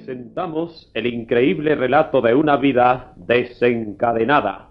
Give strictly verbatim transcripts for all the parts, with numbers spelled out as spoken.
presentamos el increíble relato de una vida desencadenada.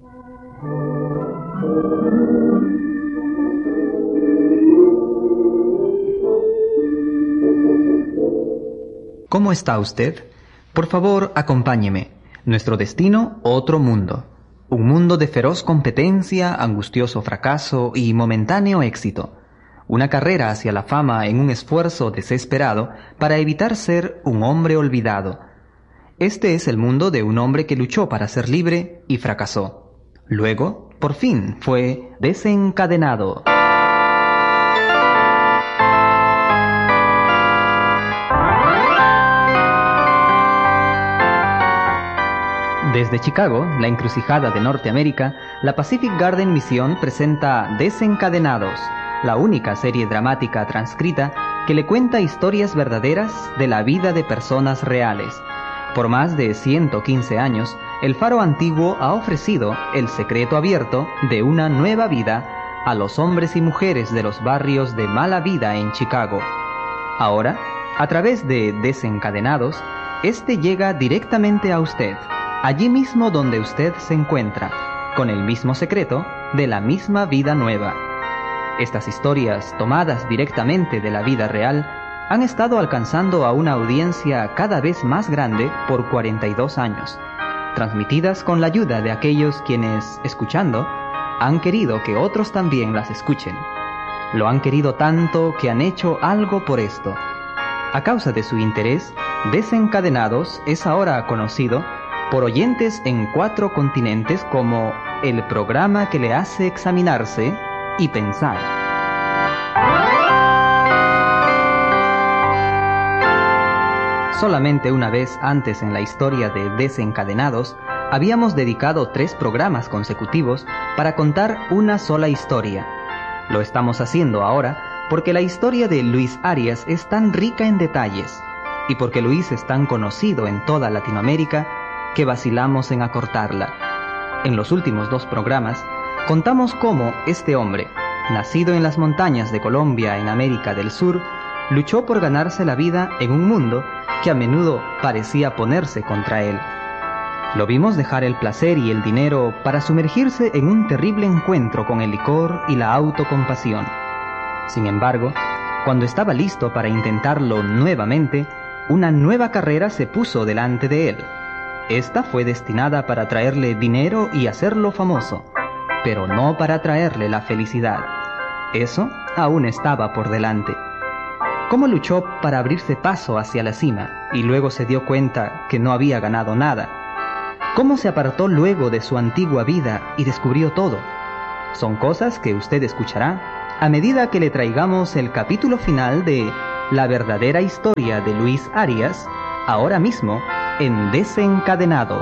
¿Cómo está usted? Por favor, acompáñeme. Nuestro destino, otro mundo. Un mundo de feroz competencia, angustioso fracaso y momentáneo éxito. Una carrera hacia la fama en un esfuerzo desesperado para evitar ser un hombre olvidado. Este es el mundo de un hombre que luchó para ser libre y fracasó. Luego, por fin, fue desencadenado. Desde Chicago, la encrucijada de Norteamérica, la Pacific Garden Mission presenta Desencadenados, la única serie dramática transcrita que le cuenta historias verdaderas de la vida de personas reales. Por más de ciento quince años, el Faro Antiguo ha ofrecido el secreto abierto de una nueva vida a los hombres y mujeres de los barrios de mala vida en Chicago. Ahora, a través de Desencadenados, este llega directamente a usted, allí mismo donde usted se encuentra, con el mismo secreto de la misma vida nueva. Estas historias, tomadas directamente de la vida real, han estado alcanzando a una audiencia cada vez más grande por cuarenta y dos años, transmitidas con la ayuda de aquellos quienes, escuchando, han querido que otros también las escuchen. Lo han querido tanto que han hecho algo por esto. A causa de su interés, Desencadenados es ahora conocido por oyentes en cuatro continentes como el programa que le hace examinarse y pensar. Solamente una vez antes en la historia de Desencadenados, habíamos dedicado tres programas consecutivos para contar una sola historia. Lo estamos haciendo ahora porque la historia de Luis Arias es tan rica en detalles y porque Luis es tan conocido en toda Latinoamérica que vacilamos en acortarla. En los últimos dos programas, contamos cómo este hombre, nacido en las montañas de Colombia en América del Sur, luchó por ganarse la vida en un mundo que a menudo parecía ponerse contra él. Lo vimos dejar el placer y el dinero para sumergirse en un terrible encuentro con el licor y la autocompasión. Sin embargo, cuando estaba listo para intentarlo nuevamente, una nueva carrera se puso delante de él. Esta fue destinada para traerle dinero y hacerlo famoso, pero no para traerle la felicidad. Eso aún estaba por delante. ¿Cómo luchó para abrirse paso hacia la cima y luego se dio cuenta que no había ganado nada? ¿Cómo se apartó luego de su antigua vida y descubrió todo? Son cosas que usted escuchará a medida que le traigamos el capítulo final de La verdadera historia de Luis Arias, ahora mismo en Desencadenados.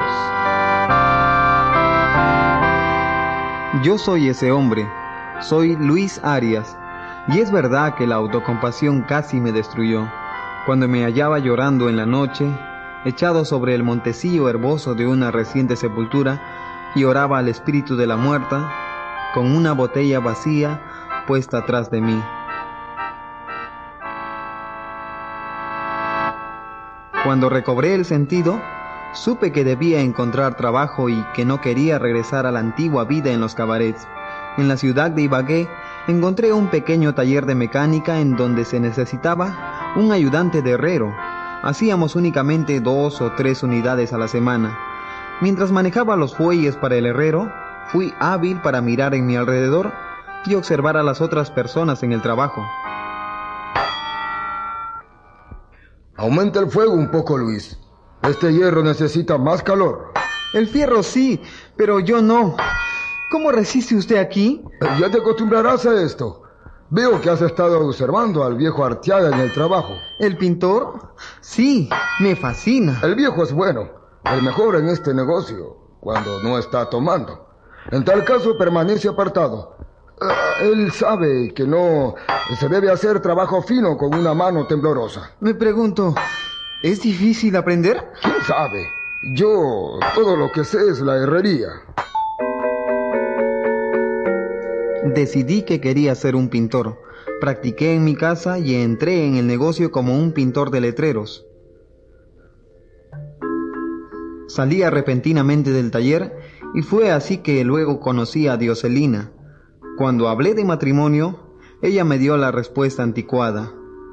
Yo soy ese hombre, soy Luis Arias, y es verdad que la autocompasión casi me destruyó, cuando me hallaba llorando en la noche, echado sobre el montecillo herboso de una reciente sepultura, y oraba al espíritu de la muerta, con una botella vacía puesta atrás de mí. Cuando recobré el sentido, supe que debía encontrar trabajo y que no quería regresar a la antigua vida en los cabarets. En la ciudad de Ibagué encontré un pequeño taller de mecánica en donde se necesitaba un ayudante de herrero. Hacíamos únicamente dos o tres unidades a la semana. Mientras manejaba los fuelles para el herrero, fui hábil para mirar en mi alrededor y observar a las otras personas en el trabajo. Aumenta el fuego un poco, Luis. Este hierro necesita más calor. El fierro sí, pero yo no. ¿Cómo resiste usted aquí? Ya te acostumbrarás a esto. Veo que has estado observando al viejo Arteaga en el trabajo. ¿El pintor? Sí, me fascina. El viejo es bueno, el mejor en este negocio, cuando no está tomando. En tal caso permanece apartado. Uh, él sabe que no se debe hacer trabajo fino con una mano temblorosa. Me pregunto, ¿es difícil aprender? ¿Quién sabe? Yo todo lo que sé es la herrería. Decidí que quería ser un pintor. Practiqué en mi casa y entré en el negocio como un pintor de letreros. Salí repentinamente del taller y fue así que luego conocí a Dioselina. Cuando hablé de matrimonio, ella me dio la respuesta anticuada.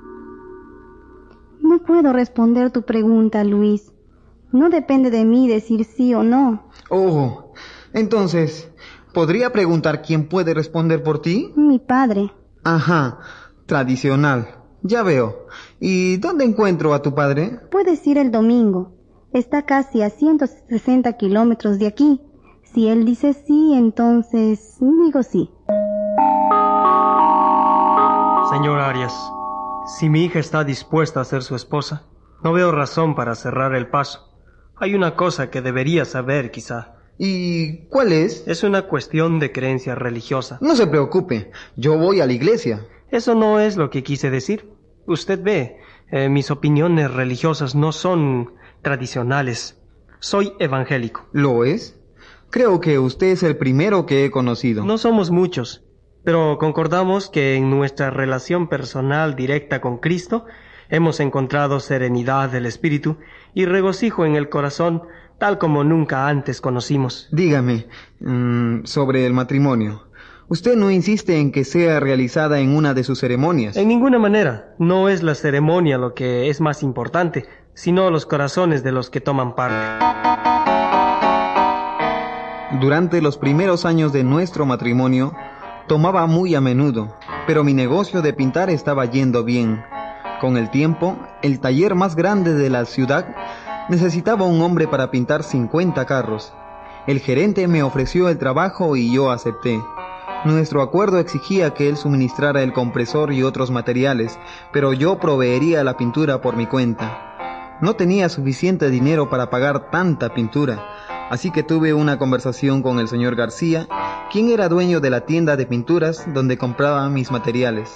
No puedo responder tu pregunta, Luis. No depende de mí decir sí o no. Oh, entonces, ¿podría preguntar quién puede responder por ti? Mi padre. Ajá, tradicional. Ya veo. ¿Y dónde encuentro a tu padre? Puedes ir el domingo. Está casi a ciento sesenta kilómetros de aquí. Si él dice sí, entonces digo sí. Señor Arias, si mi hija está dispuesta a ser su esposa, no veo razón para cerrar el paso. Hay una cosa que debería saber, quizá. ¿Y cuál es? Es una cuestión de creencia religiosa. No se preocupe, yo voy a la iglesia. Eso no es lo que quise decir. Usted ve, eh, mis opiniones religiosas no son tradicionales. Soy evangélico. ¿Lo es? Creo que usted es el primero que he conocido. No somos muchos, pero concordamos que en nuestra relación personal directa con Cristo hemos encontrado serenidad del espíritu y regocijo en el corazón tal como nunca antes conocimos. Dígame, mmm, sobre el matrimonio. ¿Usted no insiste en que sea realizada en una de sus ceremonias? En ninguna manera. No es la ceremonia lo que es más importante, sino los corazones de los que toman parte. Durante los primeros años de nuestro matrimonio, tomaba muy a menudo, pero mi negocio de pintar estaba yendo bien. Con el tiempo, el taller más grande de la ciudad necesitaba un hombre para pintar cincuenta carros. El gerente me ofreció el trabajo y yo acepté. Nuestro acuerdo exigía que él suministrara el compresor y otros materiales, pero yo proveería la pintura por mi cuenta. No tenía suficiente dinero para pagar tanta pintura, así que tuve una conversación con el señor García, quien era dueño de la tienda de pinturas donde compraba mis materiales.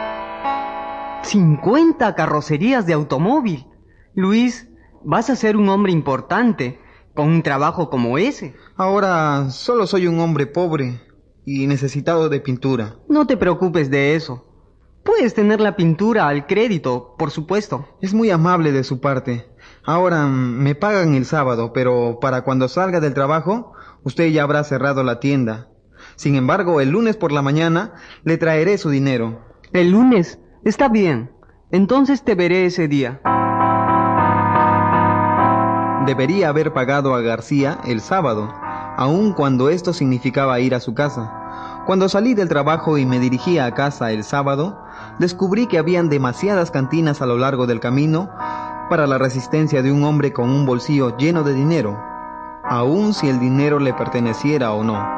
¡Cincuenta carrocerías de automóvil! Luis, vas a ser un hombre importante con un trabajo como ese. Ahora solo soy un hombre pobre y necesitado de pintura. No te preocupes de eso. Puedes tener la pintura al crédito, por supuesto. Es muy amable de su parte. Ahora me pagan el sábado, pero para cuando salga del trabajo, usted ya habrá cerrado la tienda. Sin embargo, el lunes por la mañana le traeré su dinero. ¿El lunes? Está bien. Entonces te veré ese día. Debería haber pagado a García el sábado, aun cuando esto significaba ir a su casa. Cuando salí del trabajo y me dirigía a casa el sábado, descubrí que habían demasiadas cantinas a lo largo del camino para la resistencia de un hombre con un bolsillo lleno de dinero, aun si el dinero le perteneciera o no.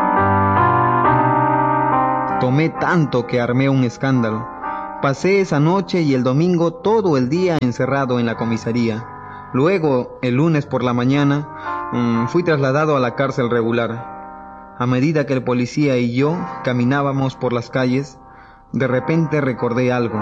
Tomé tanto que armé un escándalo. Pasé esa noche y el domingo todo el día encerrado en la comisaría. Luego, el lunes por la mañana, mmm, fui trasladado a la cárcel regular. A medida que el policía y yo caminábamos por las calles, de repente recordé algo.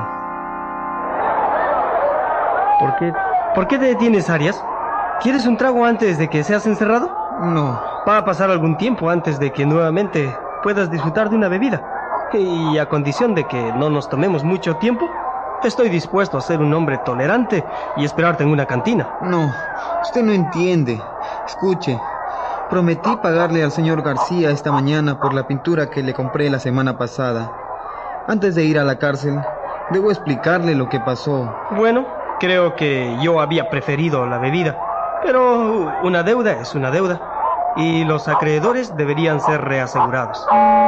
¿Por qué, ¿Por qué te detienes, Arias? ¿Quieres un trago antes de que seas encerrado? No. Va a pasar algún tiempo antes de que nuevamente puedas disfrutar de una bebida. Y a condición de que no nos tomemos mucho tiempo, estoy dispuesto a ser un hombre tolerante y esperarte en una cantina. No, usted no entiende. Escuche, prometí pagarle al señor García esta mañana por la pintura que le compré la semana pasada. Antes de ir a la cárcel, debo explicarle lo que pasó. Bueno, creo que yo había preferido la bebida, pero una deuda es una deuda, y los acreedores deberían ser reasegurados.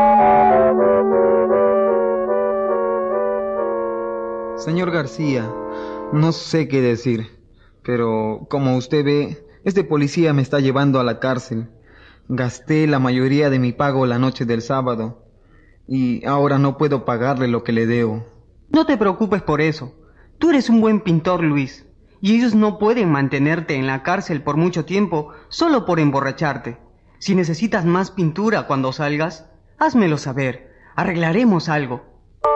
Señor García, no sé qué decir, pero como usted ve, este policía me está llevando a la cárcel. Gasté la mayoría de mi pago la noche del sábado y ahora no puedo pagarle lo que le debo. No te preocupes por eso. Tú eres un buen pintor, Luis, y ellos no pueden mantenerte en la cárcel por mucho tiempo solo por emborracharte. Si necesitas más pintura cuando salgas, házmelo saber. Arreglaremos algo.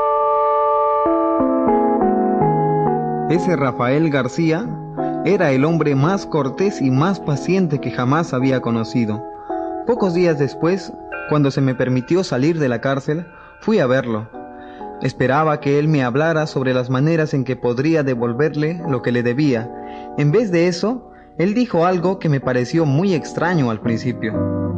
Ese Rafael García era el hombre más cortés y más paciente que jamás había conocido. Pocos días después, cuando se me permitió salir de la cárcel, fui a verlo. Esperaba que él me hablara sobre las maneras en que podría devolverle lo que le debía. En vez de eso, Él dijo algo que me pareció muy extraño al principio.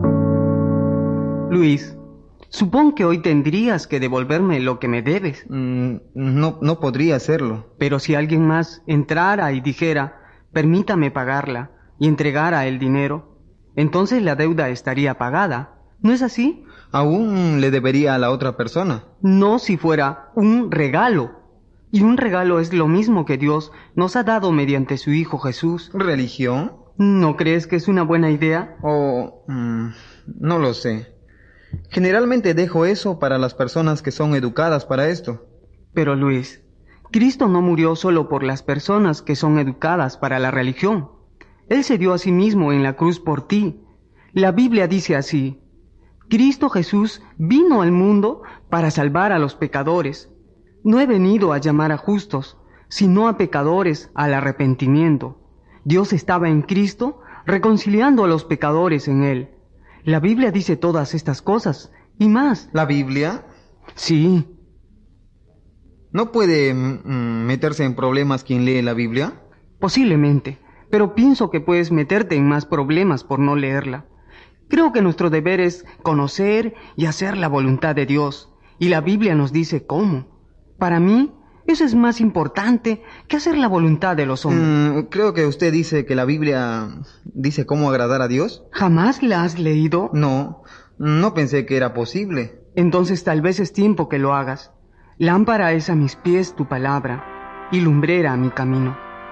Luis, supón que hoy tendrías que devolverme lo que me debes. Mm, no, no podría hacerlo. Pero si alguien más entrara y dijera, permítame pagarla, y entregara el dinero, entonces la deuda estaría pagada. ¿No es así? Aún le debería a la otra persona. No si fuera un regalo. Y un regalo es lo mismo que Dios nos ha dado mediante su Hijo Jesús. ¿Religión? ¿No crees que es una buena idea? O... mm, no lo sé. Generalmente dejo eso para las personas que son educadas para esto. Pero Luis, Cristo no murió solo por las personas que son educadas para la religión. Él se dio a sí mismo en la cruz por ti. La Biblia dice así: Cristo Jesús vino al mundo para salvar a los pecadores. No he venido a llamar a justos, sino a pecadores al arrepentimiento. Dios estaba en Cristo reconciliando a los pecadores en Él. La Biblia dice todas estas cosas y más. ¿La Biblia? Sí. ¿No puede mm, meterse en problemas quien lee la Biblia? Posiblemente, pero pienso que puedes meterte en más problemas por no leerla. Creo que nuestro deber es conocer y hacer la voluntad de Dios, y la Biblia nos dice cómo. Para mí, eso es más importante que hacer la voluntad de los hombres. Mm, creo que usted dice que la Biblia dice cómo agradar a Dios. ¿Jamás la has leído? No, no pensé que era posible. Entonces tal vez es tiempo que lo hagas. Lámpara es a mis pies tu palabra, y lumbrera a mi camino.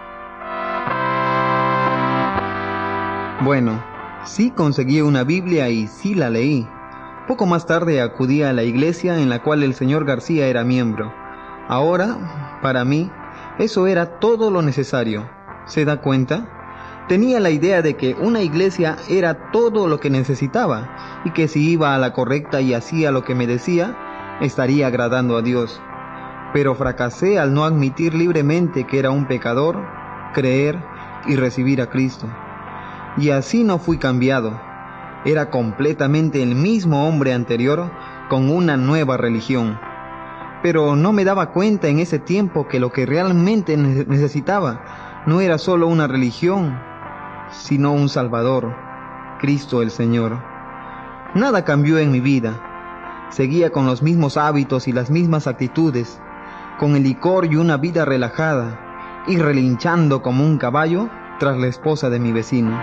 Bueno, sí conseguí una Biblia y sí la leí. Poco más tarde acudí a la iglesia en la cual el señor García era miembro. Ahora, para mí, eso era todo lo necesario. ¿Se da cuenta? Tenía la idea de que una iglesia era todo lo que necesitaba, y que si iba a la correcta y hacía lo que me decía, estaría agradando a Dios. Pero fracasé al no admitir libremente que era un pecador, creer y recibir a Cristo. Y así no fui cambiado. Era completamente el mismo hombre anterior con una nueva religión. Pero no me daba cuenta en ese tiempo que lo que realmente necesitaba no era solo una religión, sino un Salvador, Cristo el Señor. Nada cambió en mi vida. Seguía con los mismos hábitos y las mismas actitudes, con el licor y una vida relajada, y relinchando como un caballo tras la esposa de mi vecino.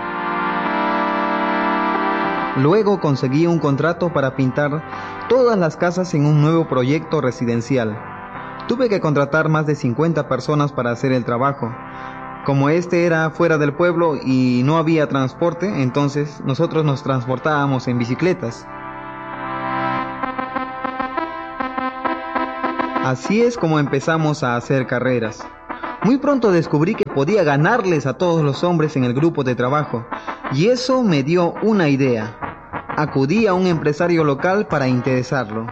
Luego conseguí un contrato para pintar todas las casas en un nuevo proyecto residencial. Tuve que contratar más de cincuenta personas para hacer el trabajo. Como este era fuera del pueblo y no había transporte, entonces nosotros nos transportábamos en bicicletas. Así es como empezamos a hacer carreras. Muy pronto descubrí que podía ganarles a todos los hombres en el grupo de trabajo, y eso me dio una idea. Acudí a un empresario local para interesarlo.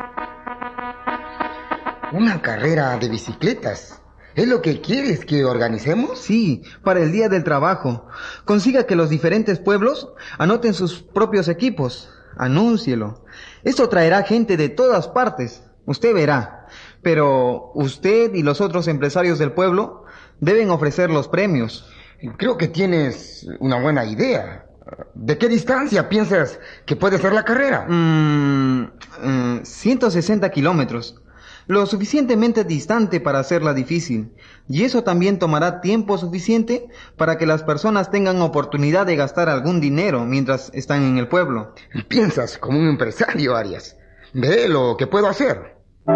¿Una carrera de bicicletas? ¿Es lo que quieres que organicemos? Sí, para el día del trabajo. Consiga que los diferentes pueblos anoten sus propios equipos. Anúncielo. Esto traerá gente de todas partes. Usted verá. Pero usted y los otros empresarios del pueblo deben ofrecer los premios. Creo que tienes una buena idea. ¿De qué distancia piensas que puede ser la carrera? Mm, mm, ciento sesenta kilómetros. Lo suficientemente distante para hacerla difícil. Y eso también tomará tiempo suficiente para que las personas tengan oportunidad de gastar algún dinero mientras están en el pueblo. Piensas como un empresario, Arias. Ve lo que puedo hacer.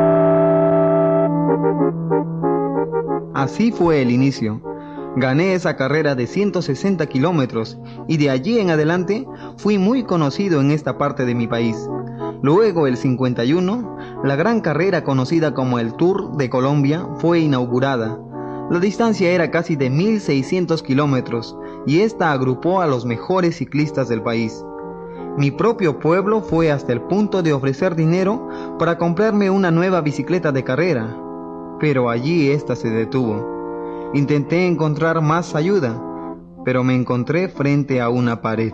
Así fue el inicio. Gané esa carrera de ciento sesenta kilómetros y de allí en adelante fui muy conocido en esta parte de mi país. Luego, el cincuenta y uno, la gran carrera conocida como el Tour de Colombia fue inaugurada. La distancia era casi de mil seiscientos kilómetros y esta agrupó a los mejores ciclistas del país. Mi propio pueblo fue hasta el punto de ofrecer dinero para comprarme una nueva bicicleta de carrera, pero allí esta se detuvo. Intenté encontrar más ayuda, pero me encontré frente a una pared.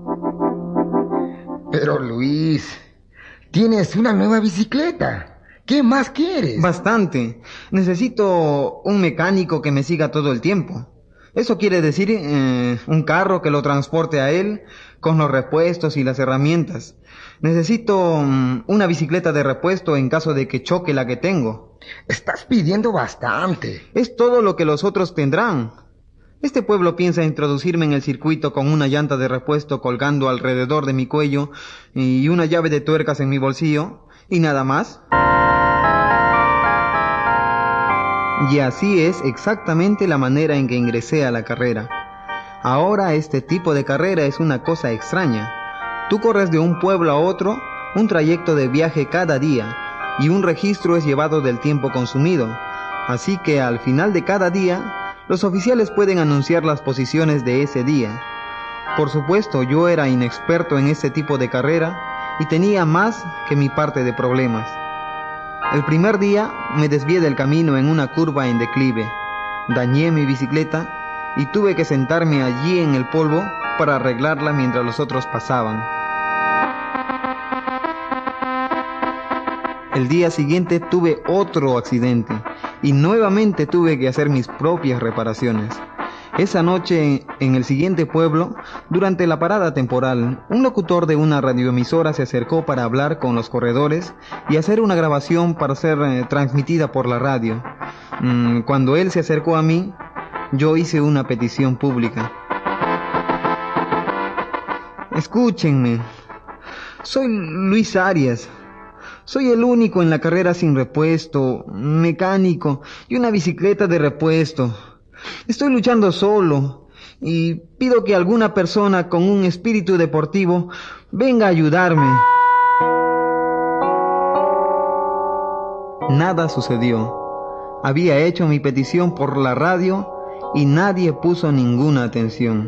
Pero Luis, tienes una nueva bicicleta. ¿Qué más quieres? Bastante. Necesito un mecánico que me siga todo el tiempo. Eso quiere decir eh, un carro que lo transporte a él con los repuestos y las herramientas. Necesito um, una bicicleta de repuesto en caso de que choque la que tengo. Estás pidiendo bastante. Es todo lo que los otros tendrán. Este pueblo piensa introducirme en el circuito con una llanta de repuesto colgando alrededor de mi cuello y una llave de tuercas en mi bolsillo, y nada más. Y así es exactamente la manera en que ingresé a la carrera. Ahora este tipo de carrera es una cosa extraña. Tú corres de un pueblo a otro, un trayecto de viaje cada día, y un registro es llevado del tiempo consumido. Así que al final de cada día, los oficiales pueden anunciar las posiciones de ese día. Por supuesto, yo era inexperto en este tipo de carrera y tenía más que mi parte de problemas. El primer día me desvié del camino en una curva en declive. Dañé mi bicicleta y tuve que sentarme allí en el polvo para arreglarla mientras los otros pasaban. El día siguiente tuve otro accidente y nuevamente tuve que hacer mis propias reparaciones. Esa noche, en el siguiente pueblo, durante la parada temporal, un locutor de una radioemisora se acercó para hablar con los corredores y hacer una grabación para ser eh, transmitida por la radio. Mm, cuando él se acercó a mí, yo hice una petición pública. Escúchenme, soy Luis Arias. Soy el único en la carrera sin repuesto, mecánico y una bicicleta de repuesto. Estoy luchando solo y pido que alguna persona con un espíritu deportivo venga a ayudarme. Nada sucedió. Había hecho mi petición por la radio y nadie puso ninguna atención.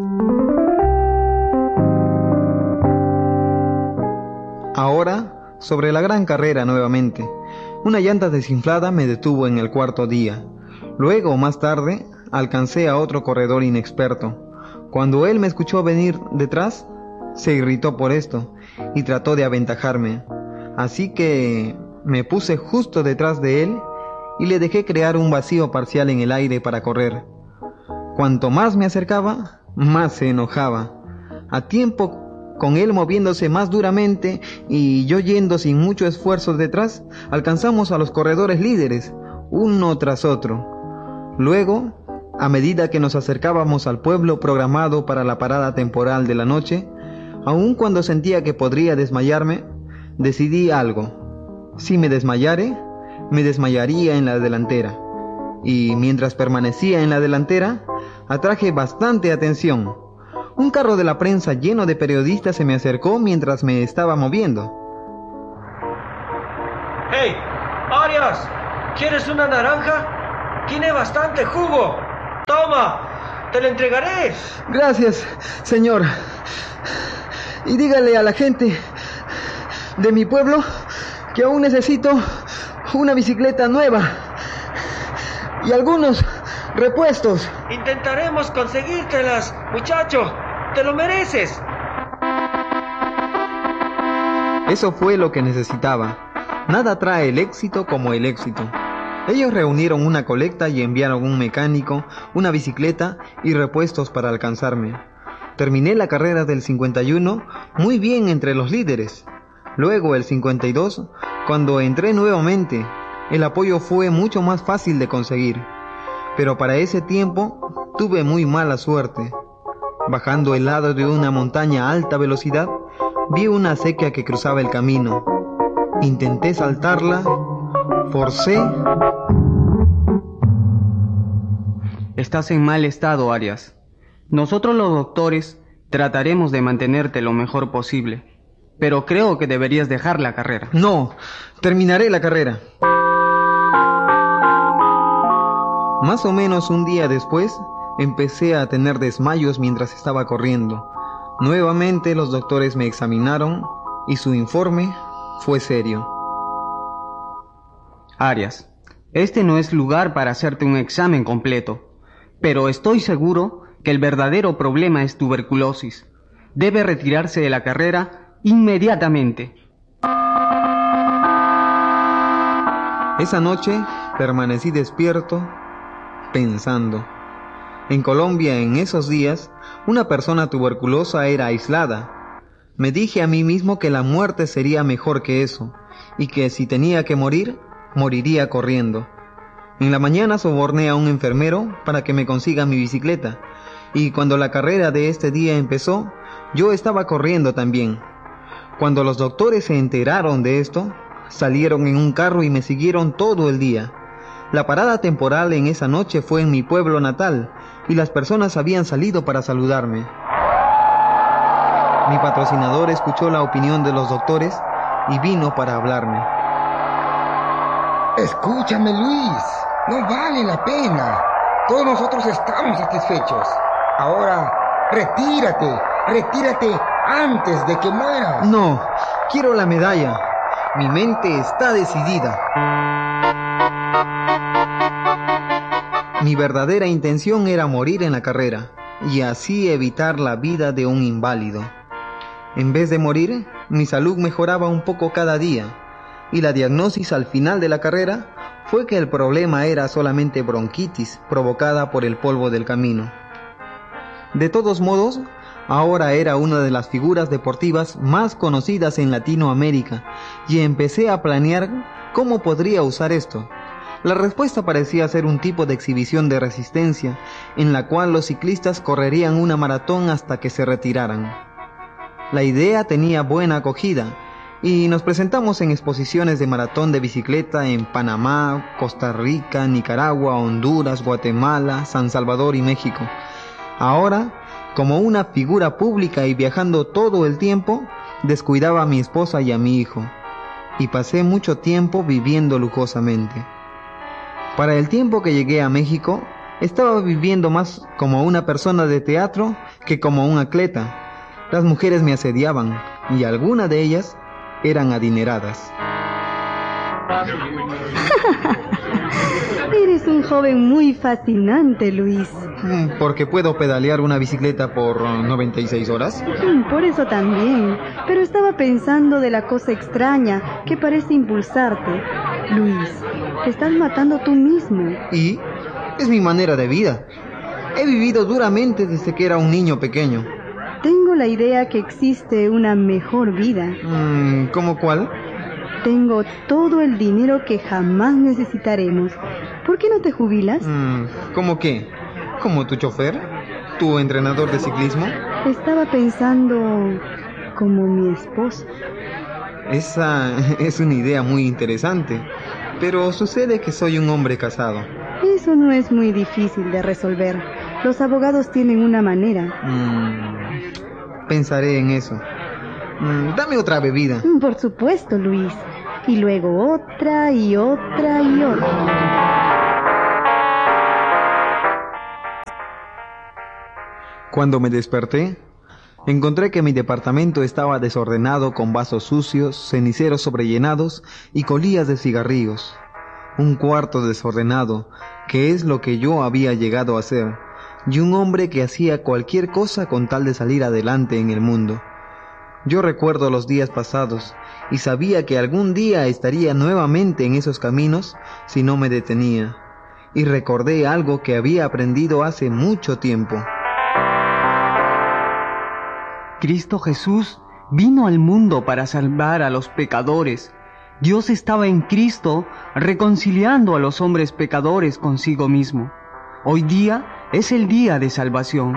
Ahora, sobre la gran carrera nuevamente, una llanta desinflada me detuvo en el cuarto día. Luego, más tarde, alcancé a otro corredor inexperto. Cuando él me escuchó venir detrás, se irritó por esto y trató de aventajarme. Así que me puse justo detrás de él y le dejé crear un vacío parcial en el aire para correr. Cuanto más me acercaba, más se enojaba. A tiempo, con él moviéndose más duramente y yo yendo sin mucho esfuerzo detrás, alcanzamos a los corredores líderes, uno tras otro. Luego, a medida que nos acercábamos al pueblo programado para la parada temporal de la noche, aun cuando sentía que podría desmayarme, decidí algo. Si me desmayare, me desmayaría en la delantera. Y mientras permanecía en la delantera, atraje bastante atención. Un carro de la prensa lleno de periodistas se me acercó mientras me estaba moviendo. ¡Hey! ¡Arias! ¿Quieres una naranja? Tiene bastante jugo. ¡Toma! ¡Te la entregaré! Gracias, señor. Y dígale a la gente de mi pueblo que aún necesito una bicicleta nueva y algunos repuestos. Intentaremos conseguírtelas, muchacho. ¡Te lo mereces! Eso fue lo que necesitaba. Nada trae el éxito como el éxito. Ellos reunieron una colecta y enviaron un mecánico, una bicicleta y repuestos para alcanzarme. Terminé la carrera del cincuenta y uno muy bien entre los líderes. Luego el cincuenta y dos, cuando entré nuevamente, el apoyo fue mucho más fácil de conseguir. Pero para ese tiempo tuve muy mala suerte. Bajando el lado de una montaña a alta velocidad, vi una acequia que cruzaba el camino. Intenté saltarla, forcé. Estás en mal estado, Arias. Nosotros los doctores trataremos de mantenerte lo mejor posible, pero creo que deberías dejar la carrera. No, terminaré la carrera. Más o menos un día después, empecé a tener desmayos mientras estaba corriendo. Nuevamente los doctores me examinaron y su informe fue serio. Arias, este no es lugar para hacerte un examen completo, pero estoy seguro que el verdadero problema es tuberculosis. Debe retirarse de la carrera inmediatamente. Esa noche permanecí despierto, pensando. En Colombia, en esos días, una persona tuberculosa era aislada. Me dije a mí mismo que la muerte sería mejor que eso, y que si tenía que morir, moriría corriendo. En la mañana soborné a un enfermero para que me consiga mi bicicleta, y cuando la carrera de este día empezó, yo estaba corriendo también. Cuando los doctores se enteraron de esto, salieron en un carro y me siguieron todo el día. La parada temporal en esa noche fue en mi pueblo natal, y las personas habían salido para saludarme. Mi patrocinador escuchó la opinión de los doctores y vino para hablarme. Escúchame, Luis, no vale la pena. Todos nosotros estamos satisfechos. Ahora, retírate, retírate antes de que mueras. No, quiero la medalla. Mi mente está decidida. Mi verdadera intención era morir en la carrera y así evitar la vida de un inválido. En vez de morir, mi salud mejoraba un poco cada día y la diagnosis al final de la carrera fue que el problema era solamente bronquitis provocada por el polvo del camino. De todos modos, ahora era una de las figuras deportivas más conocidas en Latinoamérica y empecé a planear cómo podría usar esto. La respuesta parecía ser un tipo de exhibición de resistencia en la cual los ciclistas correrían una maratón hasta que se retiraran. La idea tenía buena acogida y nos presentamos en exposiciones de maratón de bicicleta en Panamá, Costa Rica, Nicaragua, Honduras, Guatemala, San Salvador y México. Ahora, como una figura pública y viajando todo el tiempo, descuidaba a mi esposa y a mi hijo, y pasé mucho tiempo viviendo lujosamente. Para el tiempo que llegué a México, estaba viviendo más como una persona de teatro que como un atleta. Las mujeres me asediaban, y algunas de ellas eran adineradas. Eres un joven muy fascinante, Luis. ¿Porque puedo pedalear una bicicleta por noventa y seis horas? Por eso también. Pero estaba pensando de la cosa extraña que parece impulsarte. Luis, te estás matando tú mismo. ¿Y? Es mi manera de vida. He vivido duramente desde que era un niño pequeño. Tengo la idea que existe una mejor vida. Mm, ¿Cómo cuál? Tengo todo el dinero que jamás necesitaremos. ¿Por qué no te jubilas? Mm, ¿Cómo qué? ¿Como tu chofer? ¿Tu entrenador de ciclismo? Estaba pensando como mi esposo. Esa es una idea muy interesante, pero sucede que soy un hombre casado. Eso no es muy difícil de resolver. Los abogados tienen una manera. Mm, pensaré en eso. Mm, dame otra bebida. Por supuesto, Luis. Y luego otra y otra y otra. Cuando me desperté, encontré que mi departamento estaba desordenado con vasos sucios, ceniceros sobrellenados y colillas de cigarrillos. Un cuarto desordenado, que es lo que yo había llegado a ser, y un hombre que hacía cualquier cosa con tal de salir adelante en el mundo. Yo recuerdo los días pasados y sabía que algún día estaría nuevamente en esos caminos si no me detenía. Y recordé algo que había aprendido hace mucho tiempo. Cristo Jesús vino al mundo para salvar a los pecadores. Dios estaba en Cristo reconciliando a los hombres pecadores consigo mismo. Hoy día es el día de salvación.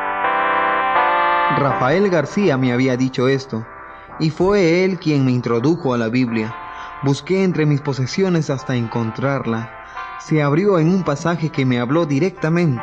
Rafael García me había dicho esto, y fue él quien me introdujo a la Biblia. Busqué entre mis posesiones hasta encontrarla. Se abrió en un pasaje que me habló directamente.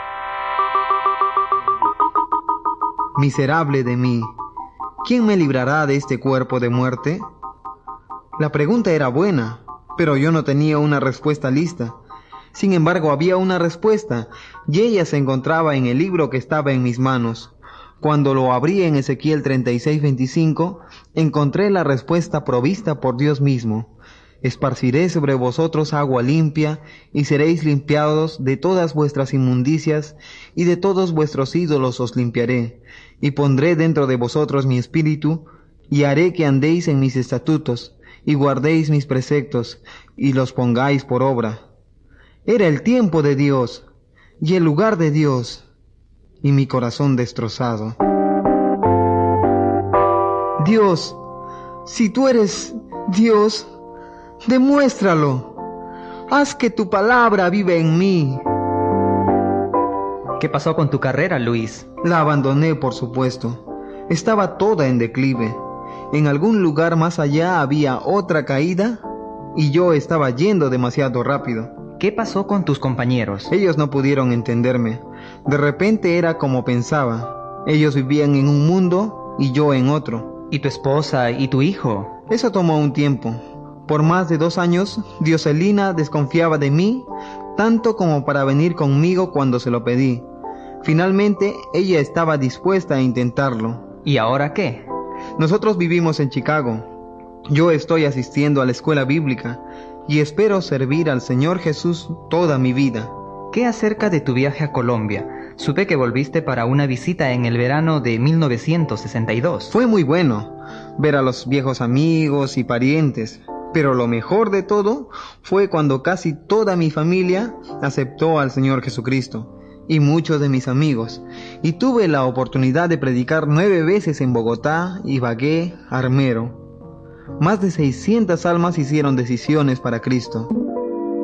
Miserable de mí, ¿quién me librará de este cuerpo de muerte? La pregunta era buena, pero yo no tenía una respuesta lista. Sin embargo, había una respuesta, y ella se encontraba en el libro que estaba en mis manos. Cuando lo abrí en Ezequiel treinta y seis veinticinco, encontré la respuesta provista por Dios mismo. Esparciré sobre vosotros agua limpia, y seréis limpiados de todas vuestras inmundicias, y de todos vuestros ídolos os limpiaré, y pondré dentro de vosotros mi espíritu, y haré que andéis en mis estatutos, y guardéis mis preceptos, y los pongáis por obra. Era el tiempo de Dios. y el lugar de Dios, y mi corazón destrozado. Dios, si tú eres Dios, demuéstralo. Haz que tu palabra viva en mí. ¿Qué pasó con tu carrera, Luis? La abandoné, por supuesto. Estaba toda en declive. En algún lugar más allá había otra caída y yo estaba yendo demasiado rápido. ¿Qué pasó con tus compañeros? Ellos no pudieron entenderme. De repente era como pensaba. Ellos vivían en un mundo y yo en otro. ¿Y tu esposa y tu hijo? Eso tomó un tiempo. Por más de dos años, Dioselina desconfiaba de mí, tanto como para venir conmigo cuando se lo pedí. Finalmente, ella estaba dispuesta a intentarlo. ¿Y ahora qué? Nosotros vivimos en Chicago. Yo estoy asistiendo a la escuela bíblica y espero servir al Señor Jesús toda mi vida. ¿Qué acerca de tu viaje a Colombia? Supe que volviste para una visita en el verano de mil novecientos sesenta y dos. Fue muy bueno ver a los viejos amigos y parientes, pero lo mejor de todo fue cuando casi toda mi familia aceptó al Señor Jesucristo y muchos de mis amigos, y tuve la oportunidad de predicar nueve veces en Bogotá, Ibagué, Armero. Más de seiscientas almas hicieron decisiones para Cristo.